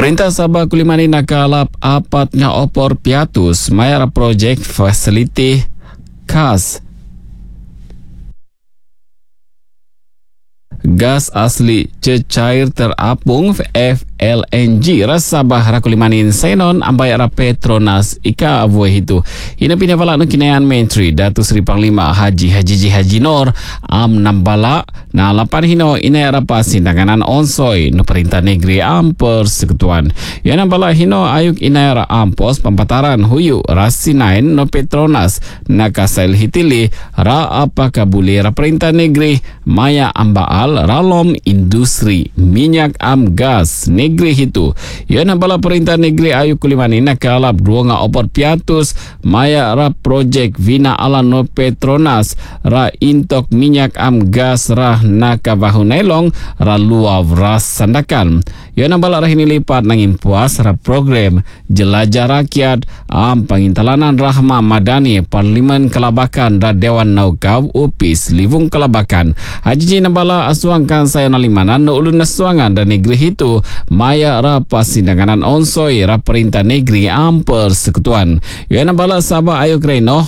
Perintah Sabah Kulimani nakalap apat nga opor piatus mayar projek fasiliti khas gas asli cecair terapung FLNG Sabah Rakulimanin Senon ambay ara Petronas ika avuy itu. Ina pinawala no kinayaan Menteri Datuk Seri Panglima Haji Nur nambala na lapan hino ina ara pasindanganan onsoy no Perintah Negeri Persekutuan. Yan nambala hino ayuk ina ara pos pampataran huyu rasinain no Petronas nakasail hitili ra apa kabuli ra Perintah Negeri maya ambaal ralom industri minyak gas negeri itu. Ia nambala Perintah Negeri Ayu Kulimani nakalap dua nga opor piatus maya ra projek vina ala no Petronas ra intok minyak gas ra nakabahunelong ra luav ras sandakan. Ia nambala ra hinilipat nang impuas ra program jelajah rakyat pangintalanan Rahma Madani Parlimen Kelabakan ra Dewan Naukaw Upis Livung Kelabakan. Haji nambala asuangkan saya nalimanan no ulun nasuangan dan negeri itu maya ra pasindanganan onsoy ra Perintah Negeri Persekutuan. Ia nambala Sabah Ayu Kreno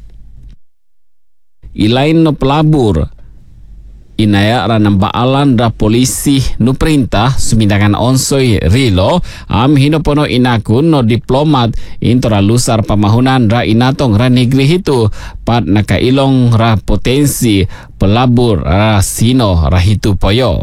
ilain no pelabur inaya ra nambaalan ra polisi no perintah sumindangan onsoy rilo hino pono inakun no diplomat intora lusar pamahunan ra inatong ra negeri itu pat nakailong ra potensi pelabur ra sino ra hitu poyo.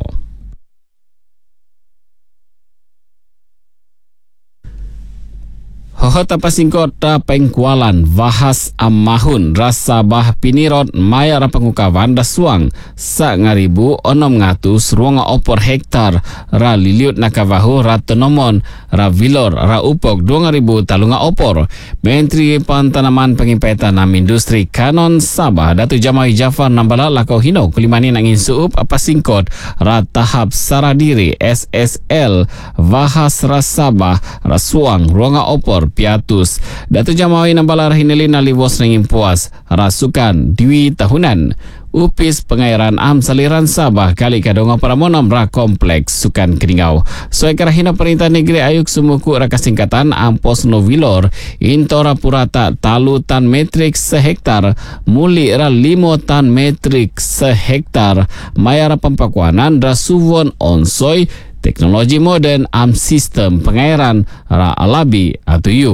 Hohota pasingkota pengkualan bahas amahun Sabah pinirot maya ra pengukawan dasuang sa ngaribu 600 ruang opor hektar ra liliut nakabahu ra tenomon ra vilor ra upok 2000 talunga opor. Menteri Pantanaman Pengimpaitan Industri Kanon Sabah Datu Jamai Jafar nambala lakau hino Kulimani nangin suup pasingkot ra tahap saradiri SSL bahas ra Sabah ra suang ruang opor piatus. Datu Jamai nambala hinili naliwos nangin puas rasukan diwi tahunan Upis Pengairan Saliran Sabah kali kadonga paramonam ra kompleks sukan Keningau. Soai karahina Perintah Negeri ayuk sumuku ra kasingkatan pos novilor intora purata talu tan metrik sehektar muli ra 5 tan metrik sehektar mayara pempakuanan ra suwon onsoy teknologi modern sistem pengairan ra alabi atau yu.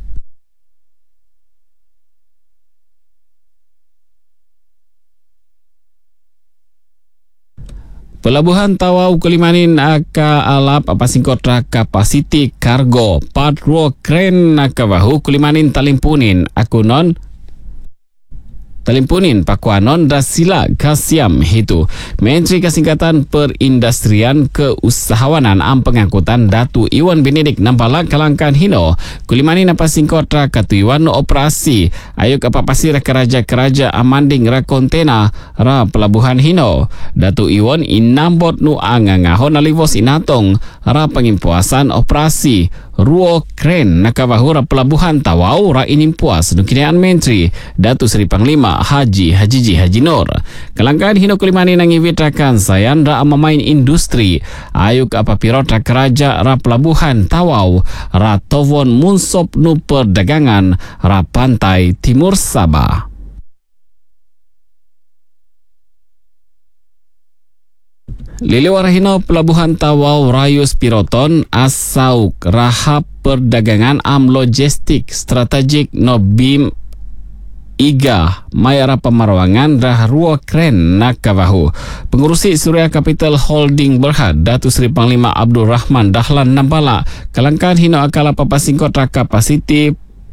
Pelabuhan Tawau Kulimanin aka alap pasingkot ra kapasiti kargo patro kren nakabahu Kulimanin talimpunin akunon talimpunin pakuanon dasila kasiam hitu. Menteri Kasingkatan Perindustrian Keusahawanan pengangkutan Datu Iwan Benedik nampala kalangkan hino Kulimani napa singkot ra katuiwan no operasi ayuk apa pasir keraja amanding ra kontena ra pelabuhan hino. Datu Iwan inambot nu angangahon naliwos inatong ra pengimpuasan operasi ruo kren nakabahura pelabuhan Tawau ra inimpuas nukinaan Menteri Datu Seri Panglima Haji Nur. Kelangkaan hino Kulimani nangiwitakan sayan ra amamain industri ayuk apa pirot ra keraja ra pelabuhan Tawau ra tovon munsop nu perdagangan ra pantai timur Sabah. Liliwar hino pelabuhan Tawau Rayus Piroton asauk rahap perdagangan logistik strategik no BIM Iga mayara pemarawangan dah ruo kren nakabahu. Pengurusi Surya Capital Holding Berhad Datu Seri Panglima Abdul Rahman Dahlan nambala kalangkan hino akala papasingkot ra kapasiti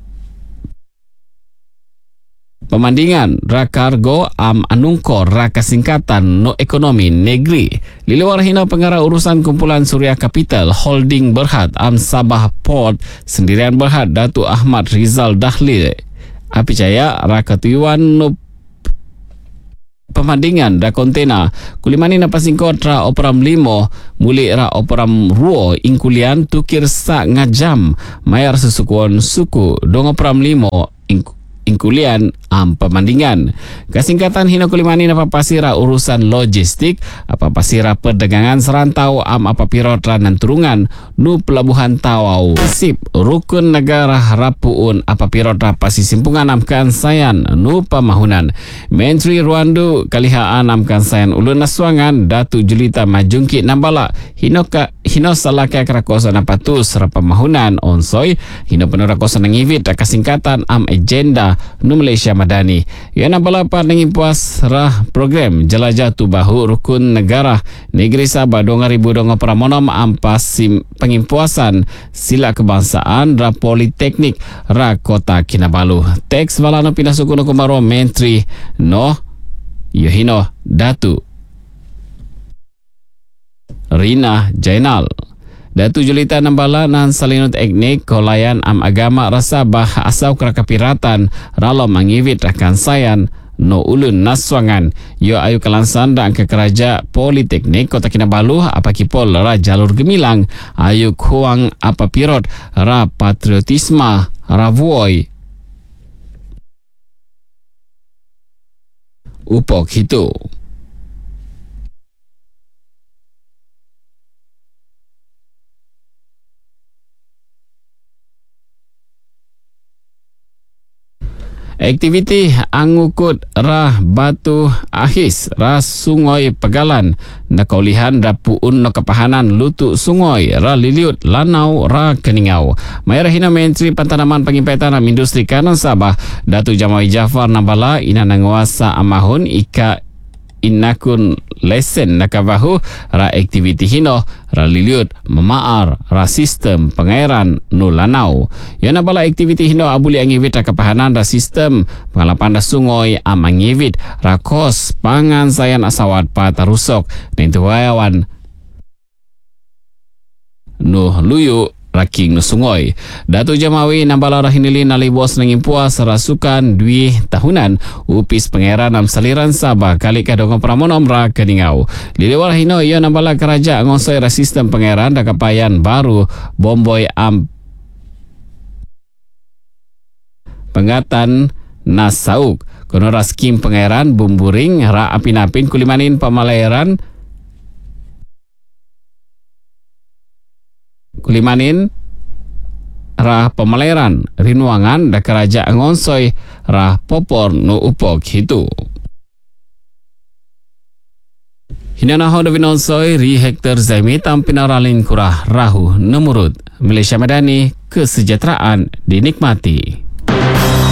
pemandingan ra kargo anungkor ra kasingkatan no ekonomi negeri. Liliwar hino pengarah urusan kumpulan Surya Capital Holding Berhad Sabah Port Sendirian Berhad Datu Ahmad Rizal Dahli api caya ra katuiwan no pemandingan da kontena Kulimani na pasingkot ra operam 5 muli ra operam ruo ingkulian tukir sa ngajam mayar susukuan suku dong operam 5 ingkulian pemandingan. Kasingkatan hino kulimani apa pasira urusan logistik, apa pasira perdagangan serantau apa pirot ranan turungan nu pelabuhan Tawau. Sip rukun negara rapuun apa pirot rapasi simpungan kansayan nu pamahunan. Menteri Ruandu kalihaan kansayan ulun naswangan Datu Julita Majungki nambala hino salaka kerakosan apatus rapamahunan onsoi hino penurakosan ngivit kasingkatan agenda nu Malaysia Madani. Ia nambala pa nangimpuas rah program jelajah tu bahu rukun negara negeri Sabah 2020 pramonom ampas pengimpuasan sila kebangsaan ra politeknik ra kota Kinabalu. Teks walano pinasuku no kumaro menteri no Yohino Datu Rina Jainal. Datu Julita nambala nan salinut etnik kolayan agama rasa bah asau kerakapiratan ralo mangivit rakan sayan no ulun naswangan yo ayu kelansan dan ke keraja politeknik kota Kinabalu apa kipol ra jalur gemilang ayu kuang apa pirot ra patriotisma ravuoi upok hitu. Aktiviti angukut rah batu ahis rah sungoi Pegalan nakaulihan rapuun no kepahanan lutu sungoi rah liliut lanau rah keningau. Mayar hina Menteri Pantanaman Pengimpaitan Industri Kanan Sabah Datu Jamawi Jafar nambala ina nanguasa amahun ika inakun lesen nakabahu ra aktiviti hino ra liliut memaar ra sistem pengairan nu lanau. Ya nabala aktiviti hino abuli angivit ra kepahanan ra sistem pengalapan da sungoi amangivit ra kos pangan sayan asawat patarusok nintuayawan nu luyu raking nu sungoi. Datu Jamawi nambala rahinili nalibos nangimpuas rasukan 2 tahunan upis pangeran am saliran Sabah kali kadong pramonom ra keningau. Liliwal hino ia nambala keraja ngosoi ra sistem pangeran da kapayan baru bomboy am pengatan nasauk kono ra skim pangeran bumburing ra apin-apin kulimanin pamalayaran kulimanin rah pemeleran rinuangan da keraja ngonsoi rah popor no upok hitu. Hinanaho da vinonsoi ri hektar zami tampinaralin kurah rahu nemurut Malaysia Madani kesejahteraan dinikmati.